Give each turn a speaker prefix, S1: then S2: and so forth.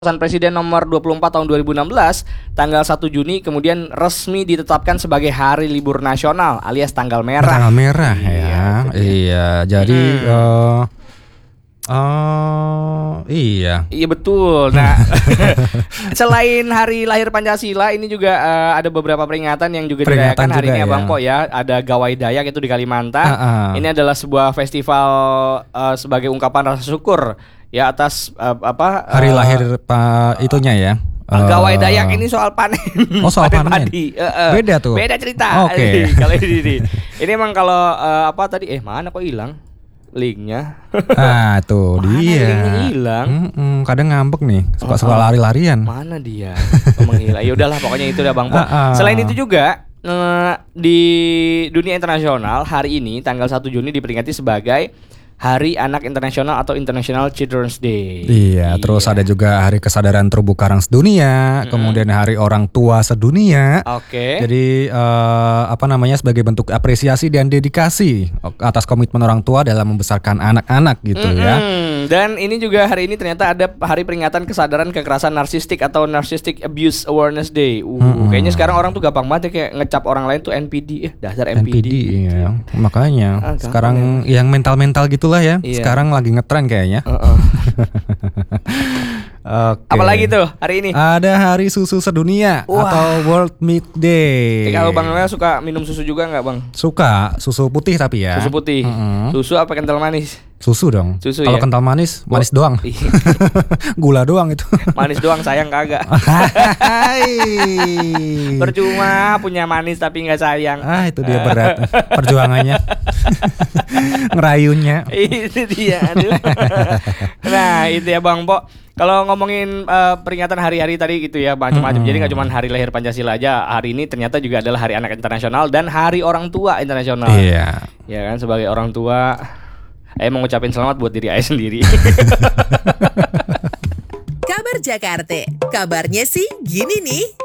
S1: Keputusan Presiden nomor 24 tahun 2016 tanggal 1 Juni kemudian resmi ditetapkan sebagai hari libur nasional alias tanggal merah.
S2: Tanggal merah
S1: Iya,
S2: ya.
S1: itu dia.
S2: Iya, jadi iya.
S1: Iya betul. Nah, selain hari lahir Pancasila, ini juga ada beberapa peringatan yang juga dirayakan hari
S2: juga
S1: ini,
S2: ya.
S1: Abang Po ya. Ada Gawai Dayak itu di Kalimantan. Ini adalah sebuah festival sebagai ungkapan rasa syukur ya atas
S2: Hari lahir itunya ya.
S1: Gawai Dayak ini soal panen.
S2: Oh, soal panen.
S1: padi.
S2: Beda tuh.
S1: Beda cerita.
S2: Oke.
S1: Kalau ini emang kalau mana kok hilang linknya?
S2: Ah, tuh
S1: Mana
S2: dia.
S1: linknya hilang?
S2: Kadang ngambek nih, suka lari-larian.
S1: Mana dia? Menghilang. Ya udahlah, pokoknya itu dah Bang Po. Selain itu juga di dunia internasional hari ini tanggal 1 Juni diperingati sebagai Hari Anak Internasional atau International Children's Day.
S2: Iya, terus ada juga Hari Kesadaran Terumbu Karang Sedunia, kemudian Hari Orang Tua Sedunia.
S1: Oke.
S2: Jadi sebagai bentuk apresiasi dan dedikasi atas komitmen orang tua dalam membesarkan anak-anak gitu ya.
S1: Dan ini juga hari ini ternyata ada Hari Peringatan Kesadaran Kekerasan Narsistik atau Narcissistic Abuse Awareness Day. Kayaknya sekarang orang tuh gampang banget ya kayak ngecap orang lain tuh NPD. Dasar NPD.
S2: Iya. Makanya sekarang yang mental-mental gitulah ya.
S1: Iya.
S2: Sekarang lagi ngetren kayaknya. Oke.
S1: Apalagi tuh hari ini?
S2: Ada Hari Susu Sedunia atau World Milk Day.
S1: Kalau Bang Noel suka minum susu juga nggak Bang?
S2: Suka susu putih tapi ya.
S1: Susu putih. Susu apa kental manis?
S2: Susu dong.
S1: Susu
S2: Kalau
S1: ya?
S2: kental manis doang. Gula doang itu.
S1: Manis doang sayang kagak. Percuma punya manis tapi nggak sayang.
S2: Itu dia berat perjuangannya. Ngerayunya.
S1: Itu dia. Aduh. Nah itu ya Bang Po. Kalau ngomongin peringatan hari-hari tadi gitu ya macam-macam. Jadi nggak cuma hari lahir Pancasila aja. Hari ini ternyata juga adalah Hari Anak Internasional dan Hari Orang Tua Internasional.
S2: Iya.
S1: Ya kan sebagai orang tua, mau ngucapin selamat buat diri Ayah sendiri.
S3: Kabar Jakarta, kabarnya sih gini nih.